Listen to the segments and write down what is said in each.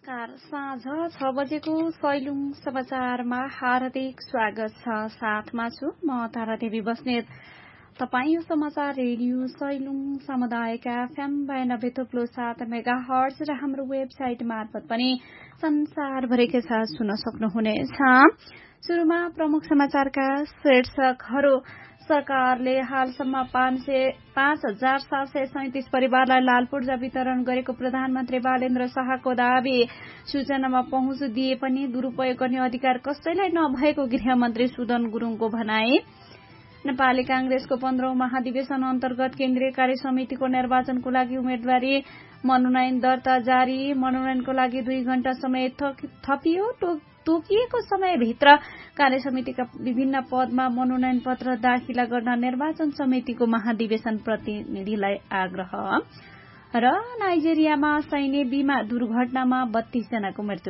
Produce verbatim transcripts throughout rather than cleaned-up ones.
नमस्कार। साँझ छ बजेको सैलुङ समाचारमा हार्दिक स्वागत छ। साथमा छु म तारादेवी बस्नेत। तपाईँ यो समाचार रेडियो सैलुङ सामुदायिक एफएम बयानब्बे थुप्लो सात मेगा हर्ज र हाम्रो वेबसाइट मार्फत पनि संसारभरिकै साथ सुन्न सक्नुहुनेछ। सुरुमा प्रमुख समाचारका शीर्षकहरू। सरकारले हालसम्म पाँच हजार सात सय सैतिस परिवारलाई लाल पूर्जा वितरण गरेको प्रधानमन्त्री बालेन्द्र शाहको दावी। सूचनामा पहुँच दिए पनि दुरूपयोग गर्ने अधिकार कसैलाई नभएको गृहमन्त्री सुदन गुरूङको भनाई। नेपाली कांग्रेसको पन्ध्रौं महाधिवेशन अन्तर्गत केन्द्रीय कार्य समितिको निर्वाचनको लागि उम्मेद्वारी मनोनयन दर्ता जारी। मनोनयनको लागि दुई घण्टा समय थपियो। तोकिएको समयभित्र कार्य समितिका विभिन्न पदमा मनोनयन पत्र दाखिला गर्न निर्वाचन समितिको महाधिवेशन प्रतिनिधिलाई आग्रह। र नाइजेरियामा सैन्य बीमा दुर्घटनामा बत्तीस जनाको मृत्यु।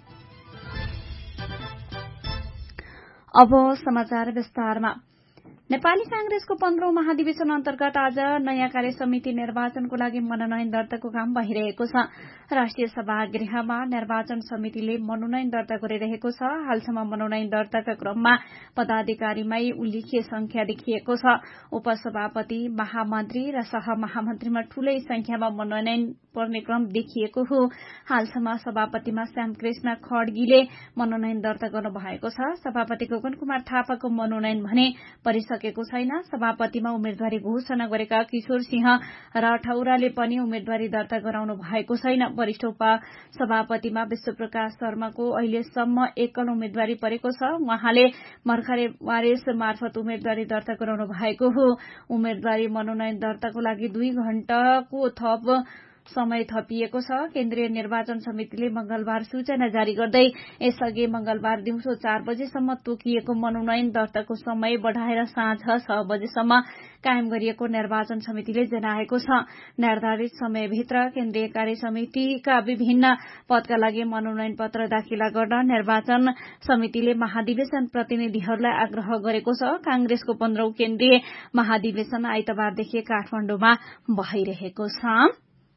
अब समाचार विस्तारमा। नेपाली कांग्रेसको पन्ध्रौं महाधिवेशन अन्तर्गत आज नयाँ कार्य समिति निर्वाचनको लागि मनोनयन दर्ताको काम भइरहेको छ। राष्ट्रिय सभागृहमा निर्वाचन समितिले मनोनयन दर्ता गरिरहेको छ। हालसम्म मनोनयन दर्ताका क्रममा पदाधिकारीमै उल्लेख्य संख्या देखिएको छ। उपसभापति, महामन्त्री र सहमहामन्त्रीमा ठूलै संख्यामा मनोनयन पर्ने क्रम देखिएको हो। हालसम्म सभापतिमा श्यामकृष्ण खड्गीले मनोनयन दर्ता गर्नु भएको छ। सभापति गगन कुमार थापाको मनोनयन भने परिसकेको छैन। सभापतिमा उम्मेद्वारी घोषणा गरेका किशोर सिंह राठौराले पनि उम्मेद्वारी दर्ता गराउनु भएको छैन। वरिष्ठ उपसभापतिमा विश्वप्रकाश शर्माको अहिलेसम्म एकल उम्मेद्वारी परेको छ। उहाँले भर्खरै वारेस मार्फत उम्मेद्वारी दर्ता गराउनु भएको हो। उम्मेद्वारी मनोनयन दर्ताको लागि दुई घण्टाको थप समय थपिएको छ। केन्द्रीय निर्वाचन समितिले मंगलबार सूचना जारी गर्दै यसअघि मंगलबार दिउँसो चार बजेसम्म तोकिएको मनोनयन दर्ताको समय बढ़ाएर साँझ छ बजेसम्म कायम गरिएको निर्वाचन समितिले जनाएको छ। निर्धारित समयभित्र केन्द्रीय कार्य समितिका विभिन्न पदका लागि मनोनयन पत्र दाखिला गर्न निर्वाचन समितिले महाधिवेशन प्रतिनिधिहरूलाई आग्रह गरेको छ। कांग्रेसको पन्ध्रौं केन्द्रीय महाधिवेशन आइतबारदेखि काठमाडौँमा भइरहेको छ।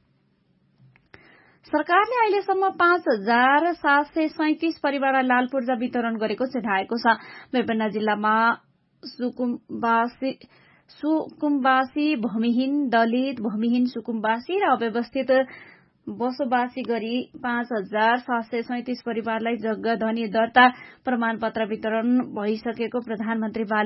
सरकारले अहिलेसम्म पाँच हजार सात सय सैतिस परिवारलाई लाल पूर्जा वितरण गरेको जनाएको छ। विभिन्न जिल्लामा सुकुम्बासी सुकुम्बासी भूमिहीन, दलित, भूमिहीन सुकुम्बासी र अव्यवस्थित बसोबासी गरी पाँच हजार सात सय सैतिस परिवारलाई जग्गा धनी दर्ता प्रमाणपत्र वितरण भइसकेको प्रधानमन्त्री